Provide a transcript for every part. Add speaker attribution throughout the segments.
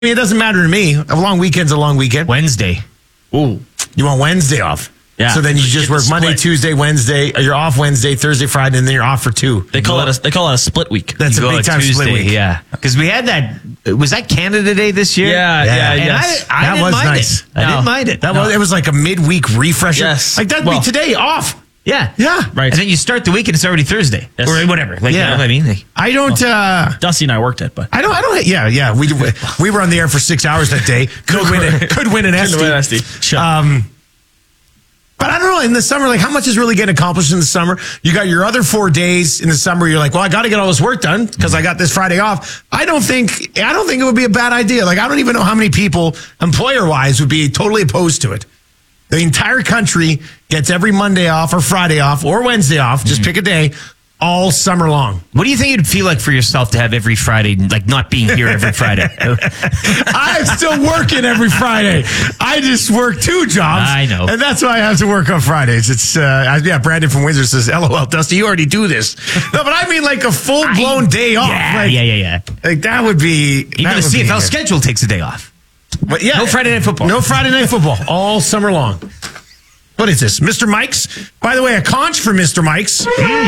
Speaker 1: it doesn't matter to me. A long weekend's a long weekend.
Speaker 2: Wednesday.
Speaker 3: Ooh.
Speaker 1: You want Wednesday off.
Speaker 3: Yeah.
Speaker 1: So then you just work Monday,
Speaker 3: split.
Speaker 1: Tuesday, Wednesday. You're off Wednesday, Thursday, Friday, and then you're off for 2.
Speaker 3: They call it a split week.
Speaker 1: That's a
Speaker 2: You go
Speaker 1: big time
Speaker 2: Tuesday,
Speaker 1: split week.
Speaker 2: Yeah. Because we had that. Was that Canada Day this year?
Speaker 3: Yeah.
Speaker 1: Yeah.
Speaker 2: And
Speaker 3: Yes.
Speaker 2: I
Speaker 1: That
Speaker 2: didn't
Speaker 1: was
Speaker 2: mind
Speaker 1: nice.
Speaker 2: it. I didn't mind it.
Speaker 1: It was like a midweek refresher.
Speaker 3: Yes.
Speaker 1: Like that'd
Speaker 3: Well-
Speaker 1: be today off.
Speaker 2: Yeah.
Speaker 1: Yeah.
Speaker 3: Right.
Speaker 2: And then you start the week and it's already Thursday.
Speaker 3: Yes.
Speaker 2: Or whatever. Like,
Speaker 1: Yeah.
Speaker 2: you know what I mean? Like,
Speaker 1: I don't.
Speaker 3: Dusty and I worked it, but
Speaker 1: I don't. Yeah. We were on the air for 6 hours that day. Could win an
Speaker 3: Couldn't
Speaker 1: Esty.
Speaker 3: win Esty. Sure.
Speaker 1: But I don't know, in the summer, like how much is really getting accomplished in the summer? You got your other 4 days in the summer. You're like, well, I got to get all this work done because I got this Friday off. I don't think it would be a bad idea. Like, I don't even know how many people, employer wise, would be totally opposed to it. The entire country gets every Monday off or Friday off or Wednesday off. Just pick a day all summer long.
Speaker 2: what do you think it'd feel like for yourself to have every Friday, like not being here every Friday?
Speaker 1: I'm still working every Friday. I just work 2 jobs.
Speaker 2: I know.
Speaker 1: And that's why I have to work on Fridays. It's, Brandon from Windsor says, LOL, Dusty, you already do this. No, but I mean like a full-blown day off.
Speaker 2: Yeah,
Speaker 1: like,
Speaker 2: yeah.
Speaker 1: Like that would be...
Speaker 2: Even the CFL schedule takes a day off.
Speaker 1: But yeah,
Speaker 2: No Friday Night Football.
Speaker 1: No Friday Night Football all summer long. What is this? Mr. Mike's? By the way, a conch for Mr. Mike's.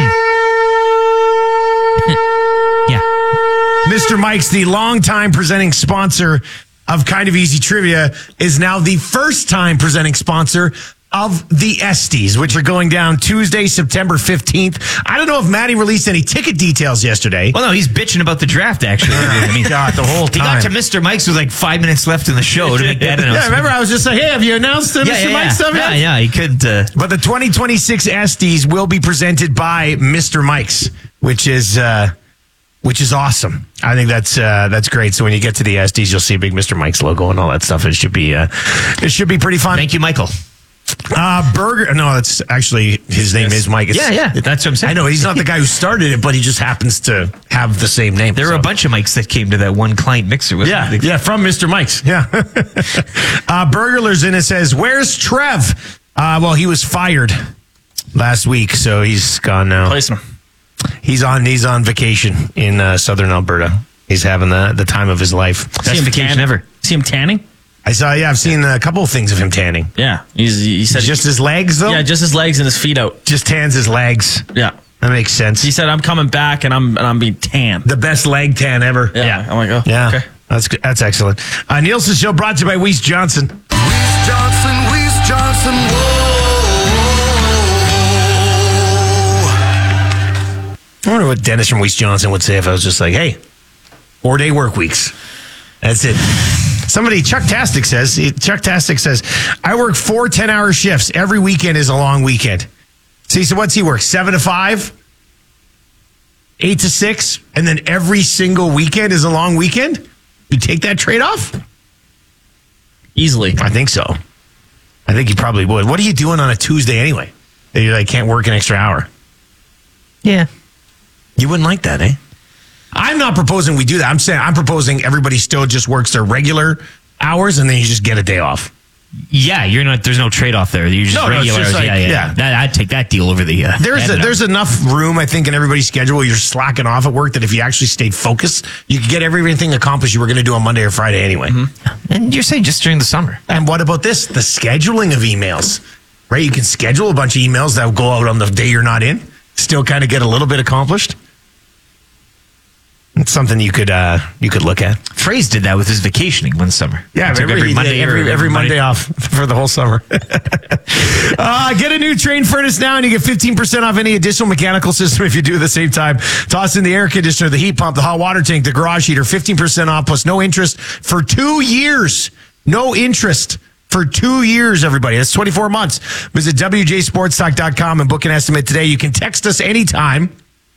Speaker 2: Yeah.
Speaker 1: Mr. Mike's, the longtime presenting sponsor of Kind of Easy Trivia, is now the first time presenting sponsor of the Esties, which are going down Tuesday, September 15th. I don't know if Maddie released any ticket details yesterday.
Speaker 2: Well, no, he's bitching about the draft, actually. I mean,
Speaker 1: God, the whole
Speaker 2: he
Speaker 1: time.
Speaker 2: got to Mr. Mike's with like 5 minutes left in the show to make that announcement.
Speaker 1: Yeah, remember I was just like, hey, have you announced the Mr. Mike's stuff yet?
Speaker 2: Yeah, he could.
Speaker 1: But the 2026 Esties will be presented by Mr. Mike's, which is awesome. I think that's great. So when you get to the Esties, you'll see a big Mr. Mike's logo and all that stuff. It should be pretty fun.
Speaker 2: Thank you, Michael.
Speaker 1: Burger. No, that's actually his name is Mike.
Speaker 2: Yeah. That's what I'm saying.
Speaker 1: I know he's not the guy who started it, but he just happens to have the same name.
Speaker 2: There were a bunch of mics that came to that one client mixer. Wasn't there?
Speaker 1: Yeah, from Mr. Mike's. Yeah. Burglar's in it says, "Where's Trev?" Well, he was fired last week, so he's gone now.
Speaker 3: placing him.
Speaker 1: He's on vacation in southern Alberta. He's having the time of his life.
Speaker 2: Best vacation ever.
Speaker 3: See him tanning?
Speaker 1: I've seen a couple of things of him tanning.
Speaker 3: Yeah. He said
Speaker 1: Just his legs, though?
Speaker 3: Yeah, just his legs and his feet out.
Speaker 1: Just tans his legs.
Speaker 3: Yeah.
Speaker 1: That makes sense.
Speaker 3: He said, I'm coming back and I'm being tanned.
Speaker 1: The best leg tan ever.
Speaker 3: Yeah. I'm like, oh,
Speaker 1: Yeah.
Speaker 3: okay.
Speaker 1: That's excellent. Nielsen's Show brought to you by Weiss Johnson.
Speaker 4: Weiss Johnson,
Speaker 1: I wonder what Dennis from Weiss Johnson would say if I was just like, hey, 4-day work weeks. That's it. Chuck Tastic says, I work 4 10-hour shifts. Every weekend is a long weekend. See, so what's he work? 7 to 5? 8 to 6? And then every single weekend is a long weekend? You take that trade-off?
Speaker 3: Easily.
Speaker 1: I think so. I think you probably would. What are you doing on a Tuesday anyway? That you like can't work an extra hour?
Speaker 2: Yeah.
Speaker 1: You wouldn't like that, eh? I'm not proposing we do that. I'm proposing everybody still just works their regular hours and then you just get a day off.
Speaker 2: Yeah, you're not. There's no trade off there. You're just
Speaker 1: No, it's
Speaker 2: regular.
Speaker 1: just like-
Speaker 2: yeah.
Speaker 1: yeah.
Speaker 2: I'd take that deal over the.
Speaker 1: There's enough room, I think, in everybody's schedule where you're slacking off at work that if you actually stayed focused, you could get everything accomplished you were going to do on Monday or Friday anyway.
Speaker 2: And you're saying just during the summer.
Speaker 1: And what about this? The scheduling of emails, right? You can schedule a bunch of emails that will go out on the day you're not in, still kind of get a little bit accomplished. It's something you could look at.
Speaker 2: Phrase did that with his vacationing one summer.
Speaker 1: Yeah,
Speaker 2: He took
Speaker 1: every Monday off for the whole summer. Get a new Train furnace now and you get 15% off any additional mechanical system if you do at the same time. Toss in the air conditioner, the heat pump, the hot water tank, the garage heater, 15% off plus no interest for 2 years. No interest for 2 years, everybody. That's 24 months. Visit WJSportsTalk.com and book an estimate today. You can text us anytime.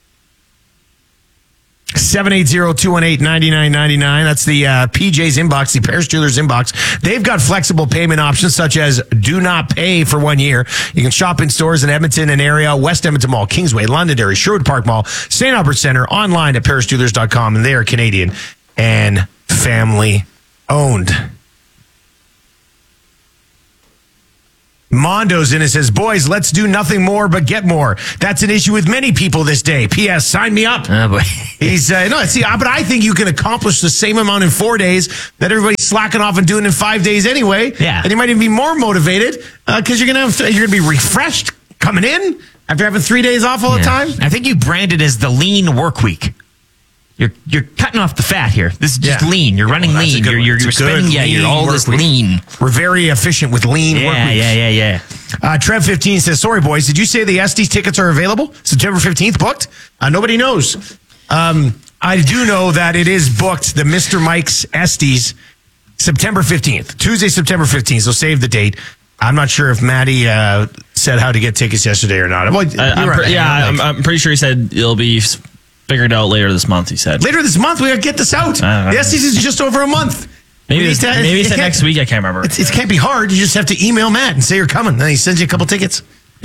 Speaker 1: 780-218-9999. That's the PJ's inbox, the Paris Jewelers inbox. They've got flexible payment options such as do not pay for 1 year. You can shop in stores in Edmonton and area, West Edmonton Mall, Kingsway, Londonderry, Sherwood Park Mall, St. Albert Center, online at parisjewelers.com, and they are Canadian and family owned. Mondo's in it, says, boys, let's do nothing more but get more. That's an issue with many people this day. P.S. Sign me up.
Speaker 2: Oh, boy.
Speaker 1: He's but I think you can accomplish the same amount in 4 days that everybody's slacking off and doing in 5 days anyway.
Speaker 2: Yeah.
Speaker 1: And you might even be more motivated because you're gonna be refreshed coming in after having 3 days off all the time.
Speaker 2: I think you brand it as the lean work week. You're cutting off the fat here. This is just lean. You're running lean. You're spending. Yeah, you're all this lean.
Speaker 1: We're very efficient with lean work weeks.
Speaker 2: Yeah.
Speaker 1: Trev15 says, sorry, boys. Did you say the Estes tickets are available? September 15th booked? Nobody knows. I do know that it is booked, the Mr. Mike's Estes, September 15th. Tuesday, September 15th. So save the date. I'm not sure if Maddie said how to get tickets yesterday or not. Well,
Speaker 3: I'm pretty sure he said it'll be figured out later this month, he said.
Speaker 1: Later this month, we got to get this out. The Estes is just over a month.
Speaker 3: Maybe he said next week. I can't remember.
Speaker 1: It can't be hard. You just have to email Matt and say you're coming. Then he sends you a couple tickets.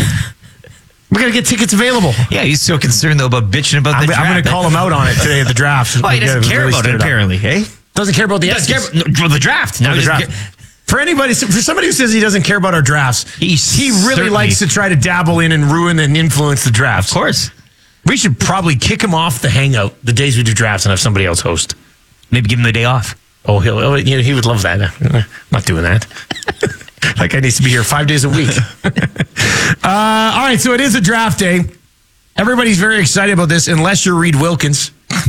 Speaker 1: We got to get tickets available.
Speaker 2: Yeah, he's so concerned, though, about bitching about the draft.
Speaker 1: I'm going to call him out on it today at the draft.
Speaker 2: Well, he doesn't care about it, apparently, hey?
Speaker 1: Doesn't care about the Estes.
Speaker 2: The draft. No,
Speaker 1: the draft. For somebody who says he doesn't care about our drafts, he really likes to try to dabble in and ruin and influence the drafts.
Speaker 2: Of course.
Speaker 1: We should probably kick him off the hangout the days we do drafts and have somebody else host.
Speaker 2: Maybe give him the day off.
Speaker 1: Oh, he would love that. I'm not doing that. That guy needs to be here 5 days a week. All right, so it is a draft day. Everybody's very excited about this, unless you're Reed Wilkins.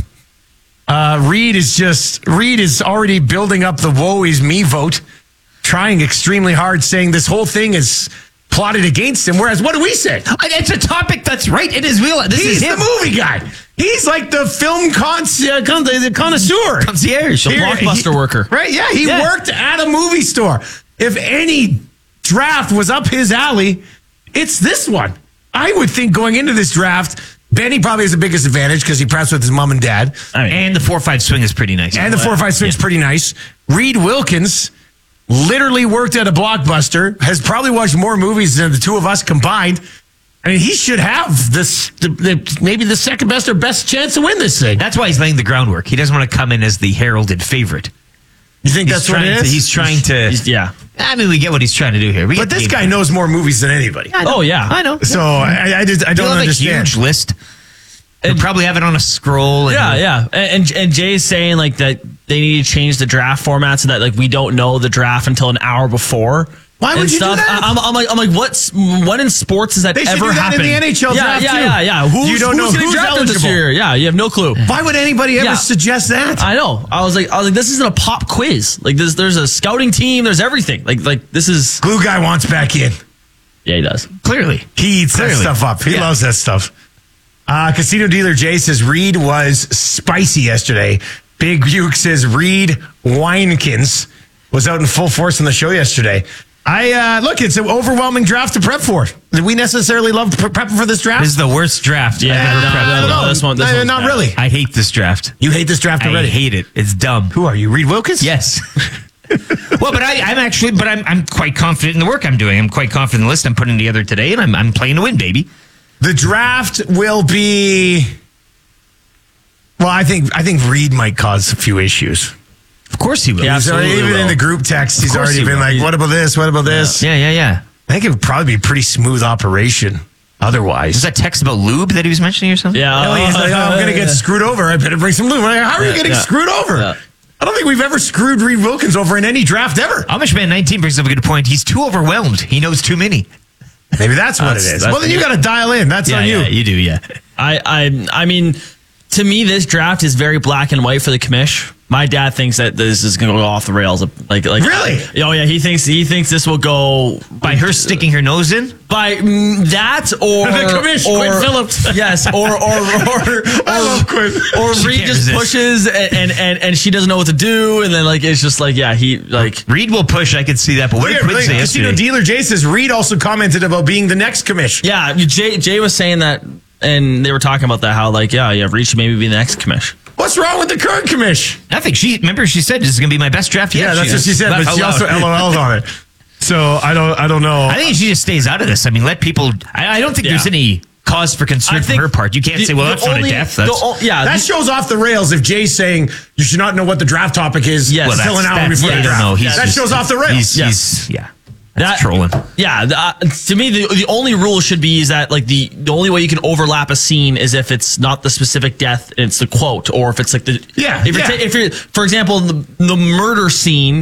Speaker 1: Reed is already building up the woe is me vote, trying extremely hard, saying this whole thing is plotted against him. Whereas, what do we say?
Speaker 2: It's a topic that's right in his wheel.
Speaker 1: He's the movie guy. He's like the film connoisseur.
Speaker 3: Concierge, a blockbuster worker.
Speaker 1: Right? Yeah, he worked at a movie store. If any draft was up his alley, it's this one. I would think going into this draft, Benny probably has the biggest advantage because he preps with his mom and dad.
Speaker 2: And the 4-5 swing is pretty nice.
Speaker 1: And the 4-5 swing is pretty nice. Reed Wilkins literally worked at a blockbuster, has probably watched more movies than the two of us combined. I mean, he should have maybe the second best or best chance to win this thing.
Speaker 2: That's why he's laying the groundwork. He doesn't want to come in as the heralded favorite.
Speaker 1: You think that's what it is?
Speaker 2: He's trying to...
Speaker 3: Yeah.
Speaker 2: I mean, we get what he's trying to do here.
Speaker 1: But this guy knows more movies than anybody.
Speaker 3: Oh, yeah.
Speaker 2: I know.
Speaker 1: So I don't understand.
Speaker 2: A huge list. He'll probably have it on a scroll.
Speaker 3: Yeah. And Jay's saying like that they need to change the draft format so that like we don't know the draft until an hour before.
Speaker 1: Why would you do that?
Speaker 3: I'm like, what in sports does that
Speaker 1: they
Speaker 3: ever happen?
Speaker 1: In the NHL draft too.
Speaker 3: Yeah.
Speaker 1: You don't know who's eligible
Speaker 3: this year. Yeah, you have no clue.
Speaker 1: Why would anybody ever suggest that?
Speaker 3: I know. I was like, this isn't a pop quiz. Like there's a scouting team. There's everything. Like this is.
Speaker 1: Glue guy wants back in.
Speaker 3: Yeah, he does.
Speaker 2: Clearly,
Speaker 1: he eats that stuff up. He loves that stuff. Casino Dealer Jay says Reed was spicy yesterday. Big Buke says Reed Wynekins was out in full force on the show yesterday. Look, it's an overwhelming draft to prep for. Did we necessarily love prepping for this draft?
Speaker 2: This is the worst draft.
Speaker 3: Yeah,
Speaker 1: I don't know.
Speaker 3: This one's
Speaker 1: not really.
Speaker 2: I hate this draft.
Speaker 1: You hate this draft already?
Speaker 2: I hate it. It's dumb.
Speaker 1: Who are you, Reed Wilkins?
Speaker 2: Yes. Well, but I'm quite confident in the work I'm doing. I'm quite confident in the list I'm putting together today, and I'm playing to win, baby.
Speaker 1: The draft will be. Well, I think Reed might cause a few issues.
Speaker 2: Of course he will.
Speaker 3: Yeah,
Speaker 1: Even in the group text, he's already been like, "What about this? What about this?"
Speaker 2: Yeah.
Speaker 1: I think it would probably be a pretty smooth operation. Otherwise,
Speaker 2: was that text about lube that he was mentioning or something?
Speaker 3: Yeah.
Speaker 1: He's like, I'm going to get screwed over. I better bring some lube. I'm like, how are you getting screwed over?
Speaker 3: Yeah.
Speaker 1: I don't think we've ever screwed Reed Wilkins over in any draft ever.
Speaker 2: Amish Man 19 brings up a good point. He's too overwhelmed. He knows too many.
Speaker 1: Maybe that's what it is. Well, then you got to dial in. That's on you.
Speaker 2: Yeah, you do, yeah.
Speaker 3: I mean, to me, this draft is very black and white for the commish. My dad thinks that this is going to go off the rails. Like
Speaker 1: really?
Speaker 3: Oh yeah, he thinks this will go
Speaker 2: by her sticking her nose in.
Speaker 3: By that or
Speaker 1: the commish, Quinn Phillips.
Speaker 3: Yes, or
Speaker 1: I love Quinn.
Speaker 3: Or Reed just pushes and she doesn't know what to do, and then like it's just like
Speaker 2: Reed will push. I can see that, but what did Quinn say yesterday?
Speaker 1: Casino Dealer Jay says Reed also commented about being the next commish.
Speaker 3: Yeah, Jay was saying that, and they were talking about that how Reed should maybe be the next commish.
Speaker 1: What's wrong with the current commish?
Speaker 2: Nothing. She said this is going to be my best draft yet.
Speaker 1: Yeah, that's what she said, but she also LOL'd on it. So I don't know.
Speaker 2: I think she just stays out of this. I mean, let people. I don't think there's any cause for concern from her part. You can't say, well, that's not a death.
Speaker 1: That shows off the rails if Jay's saying you should not know what the draft topic is until an hour before the draft. That shows off the rails.
Speaker 2: That's trolling.
Speaker 3: Yeah, to me, the only rule should be is that like the only way you can overlap a scene is if it's not the specific death, it's the quote, or if it's like the
Speaker 1: yeah.
Speaker 3: If you're for example, the murder scene.